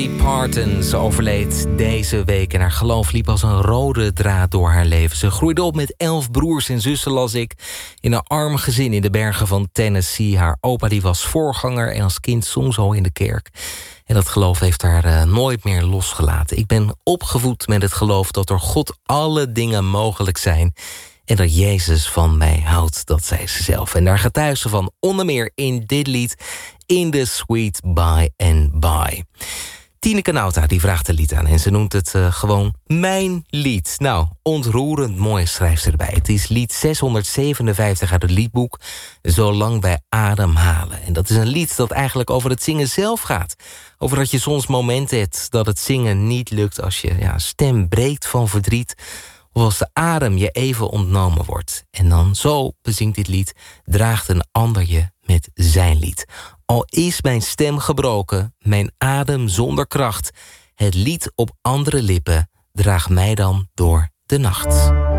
Parton, ze overleed deze week en haar geloof liep als een rode draad door haar leven. Ze groeide op met 11 broers en zussen, las ik, in een arm gezin in de bergen van Tennessee. Haar opa die was voorganger en als kind zong ze al in de kerk. En dat geloof heeft haar nooit meer losgelaten. Ik ben opgevoed met het geloof dat door God alle dingen mogelijk zijn en dat Jezus van mij houdt, dat zei ze zelf. En daar getuigt ze van onder meer in dit lied, In the Sweet By and By. Tineke Nauta die vraagt een lied aan en ze noemt het gewoon Mijn Lied. Nou, ontroerend mooi schrijft ze erbij. Het is lied 657 uit het liedboek Zolang wij ademhalen. En dat is een lied dat eigenlijk over het zingen zelf gaat. Over dat je soms momenten hebt dat het zingen niet lukt als je stem breekt van verdriet, of als de adem je even ontnomen wordt. En dan zo bezingt dit lied, draagt een ander je met zijn lied. Al is mijn stem gebroken, mijn adem zonder kracht, het lied op andere lippen draagt mij dan door de nacht.